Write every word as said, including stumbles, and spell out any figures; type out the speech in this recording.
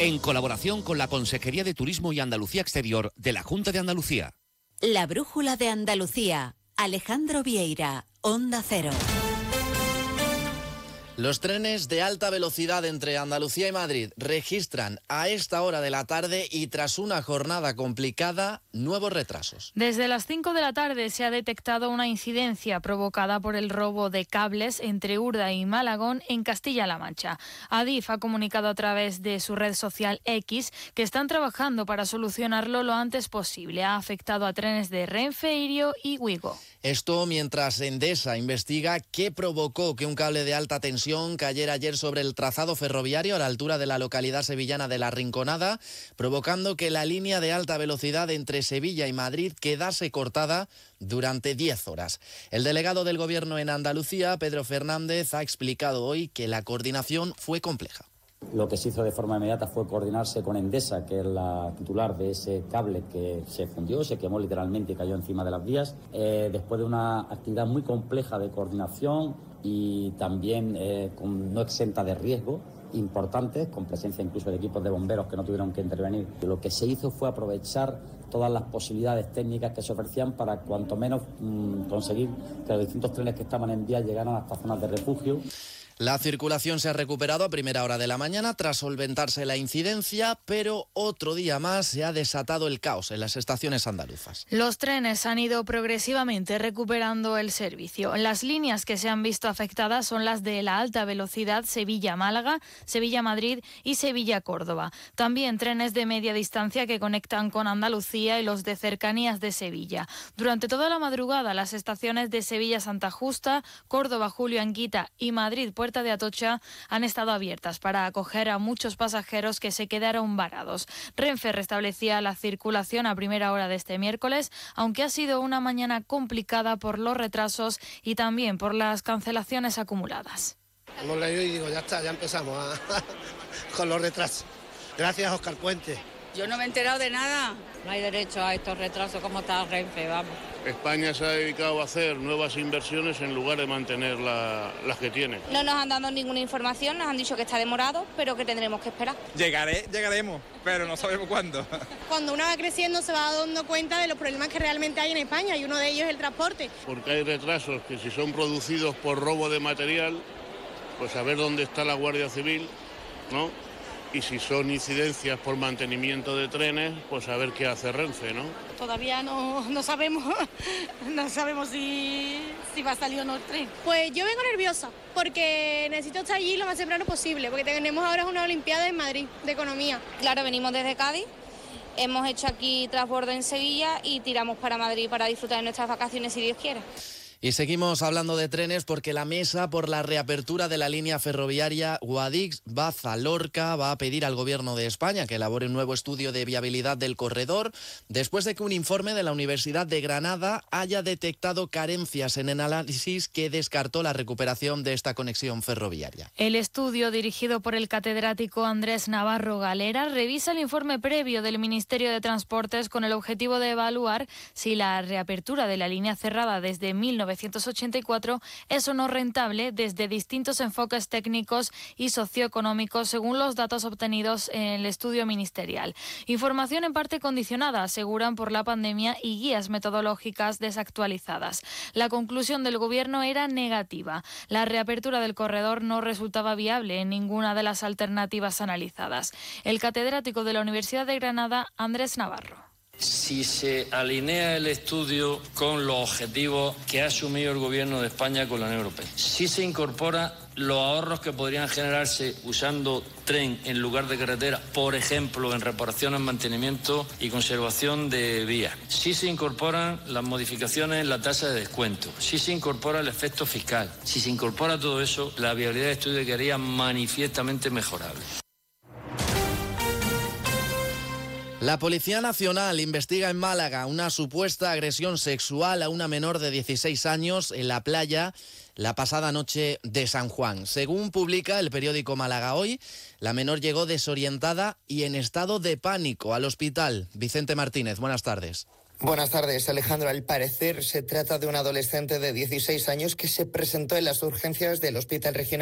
en colaboración con la Consejería de Turismo y Andalucía Exterior de la Junta de Andalucía. La brújula de Andalucía. Alejandro Vieira, Onda Cero. Los trenes de alta velocidad entre Andalucía y Madrid registran a esta hora de la tarde y tras una jornada complicada, nuevos retrasos. Desde las cinco de la tarde se ha detectado una incidencia provocada por el robo de cables entre Urda y Malagón en Castilla-La Mancha. Adif ha comunicado a través de su red social X que están trabajando para solucionarlo lo antes posible. Ha afectado a trenes de Renfe, Irio y Wigo. Esto mientras Endesa investiga qué provocó que un cable de alta tensión cayera ayer sobre el trazado ferroviario a la altura de la localidad sevillana de La Rinconada, provocando que la línea de alta velocidad entre Sevilla y Madrid quedase cortada durante diez horas. El delegado del Gobierno en Andalucía, Pedro Fernández, ha explicado hoy que la coordinación fue compleja. Lo que se hizo de forma inmediata fue coordinarse con Endesa, que es la titular de ese cable que se fundió, se quemó literalmente y cayó encima de las vías. Eh, después de una actividad muy compleja de coordinación y también eh, con, no exenta de riesgo, importantes, con presencia incluso de equipos de bomberos que no tuvieron que intervenir. Lo que se hizo fue aprovechar todas las posibilidades técnicas que se ofrecían para cuanto menos mmm, conseguir que los distintos trenes que estaban en vías llegaran hasta zonas de refugio. La circulación se ha recuperado a primera hora de la mañana tras solventarse la incidencia, pero otro día más se ha desatado el caos en las estaciones andaluzas. Los trenes han ido progresivamente recuperando el servicio. Las líneas que se han visto afectadas son las de la alta velocidad Sevilla-Málaga, Sevilla-Madrid y Sevilla-Córdoba. También trenes de media distancia que conectan con Andalucía y los de cercanías de Sevilla. Durante toda la madrugada, las estaciones de Sevilla-Santa Justa, Córdoba-Julio Anguita y Madrid-Puerta de Atocha han estado abiertas para acoger a muchos pasajeros que se quedaron varados. Renfe restablecía la circulación a primera hora de este miércoles, aunque ha sido una mañana complicada por los retrasos y también por las cancelaciones acumuladas. Hemos leído y digo, ya está, ya empezamos a, con los retrasos. Gracias, Óscar Puente. Yo no me he enterado de nada. No hay derecho a estos retrasos como está Renfe, vamos. España se ha dedicado a hacer nuevas inversiones en lugar de mantener la, las que tiene. No nos han dado ninguna información, nos han dicho que está demorado, pero que tendremos que esperar. Llegaré, llegaremos, pero no sabemos cuándo. Cuando uno va creciendo se va dando cuenta de los problemas que realmente hay en España y uno de ellos es el transporte. Porque hay retrasos que si son producidos por robo de material, pues a ver dónde está la Guardia Civil, ¿no? Y si son incidencias por mantenimiento de trenes, pues a ver qué hace Renfe, ¿no? Todavía no, no sabemos, no sabemos si, si va a salir o no el tren. Pues yo vengo nerviosa, porque necesito estar allí lo más temprano posible, porque tenemos ahora una Olimpiada en Madrid, de Economía. Claro, venimos desde Cádiz, hemos hecho aquí transbordo en Sevilla y tiramos para Madrid para disfrutar de nuestras vacaciones, si Dios quiere. Y seguimos hablando de trenes porque la mesa por la reapertura de la línea ferroviaria Guadix-Baza-Lorca va a pedir al Gobierno de España que elabore un nuevo estudio de viabilidad del corredor después de que un informe de la Universidad de Granada haya detectado carencias en el análisis que descartó la recuperación de esta conexión ferroviaria. El estudio, dirigido por el catedrático Andrés Navarro Galera, revisa el informe previo del Ministerio de Transportes con el objetivo de evaluar si la reapertura de la línea cerrada desde mil novecientos ochenta y cuatro es o no rentable desde distintos enfoques técnicos y socioeconómicos según los datos obtenidos en el estudio ministerial. Información en parte condicionada, aseguran, por la pandemia y guías metodológicas desactualizadas. La conclusión del Gobierno era negativa. La reapertura del corredor no resultaba viable en ninguna de las alternativas analizadas. El catedrático de la Universidad de Granada, Andrés Navarro. Si se alinea el estudio con los objetivos que ha asumido el Gobierno de España con la Unión Europea, si se incorpora los ahorros que podrían generarse usando tren en lugar de carretera, por ejemplo, en reparaciones, mantenimiento y conservación de vías, si se incorporan las modificaciones en la tasa de descuento, si se incorpora el efecto fiscal, si se incorpora todo eso, la viabilidad del estudio quedaría manifiestamente mejorable. La Policía Nacional investiga en Málaga una supuesta agresión sexual a una menor de dieciséis años en la playa la pasada noche de San Juan. Según publica el periódico Málaga Hoy, la menor llegó desorientada y en estado de pánico al hospital. Vicente Martínez, buenas tardes. Buenas tardes, Alejandro. Al parecer se trata de una adolescente de dieciséis años que se presentó en las urgencias del Hospital Regional